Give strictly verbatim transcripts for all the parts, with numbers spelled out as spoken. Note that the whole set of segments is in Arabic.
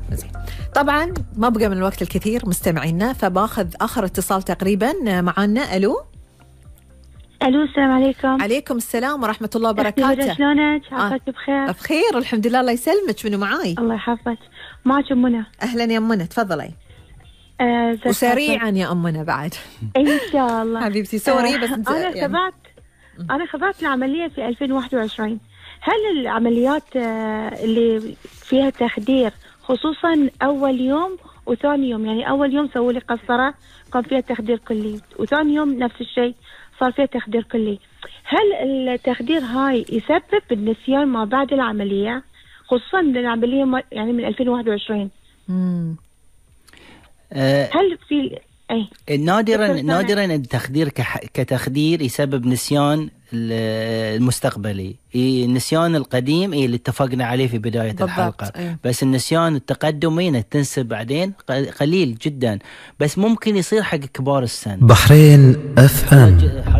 زين. طبعا ما بقى من الوقت الكثير مستمعينا، فباخذ آخر اتصال تقريبا معنا. ألو ألو السلام عليكم. عليكم السلام ورحمة الله وبركاته. شلونك؟ عافاك بخير؟ بخير الحمد لله، الله يسلمك. منو معاي؟ الله يحفظك. معك أم منى. أهلا يا أم منى، تفضلي. آه وسريعا يا أم منى بعد. إن شاء الله. حبيبتي سوري. آه بس انت أنا يعني. خضعت أنا خضعت العملية في ألفين وواحد وعشرين. هل العمليات آه اللي فيها تخدير خصوصا أول يوم وثاني يوم، يعني أول يوم سووا لي قسطرة كان فيها تخدير كلي، وثاني يوم نفس الشيء صار فيها تخدير كلي، هل التخدير هاي يسبب النسيان ما بعد العملية، خصوصا العملية يعني من ألفين وواحد وعشرين؟ امم أه هل في اي نادرا نادرا التخدير كتخدير يسبب نسيان المستقبلي. النسيان القديم إيه اللي اتفقنا عليه في بداية بالضبط. الحلقة. أيه. بس النسيان التقدمي تنسب بعدين قليل جدا، بس ممكن يصير حق كبار السن. بحرين اف ام.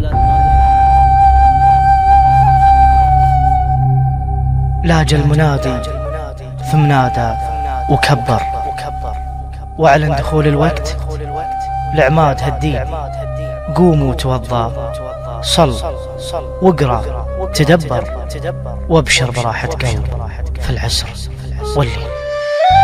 لاج المنادي ثم نادى وكبر واعلن دخول الوقت لعماد هالدين. قوموا توضى، صل واقرأ تدبر وابشر براحة قلب في العسر والليل.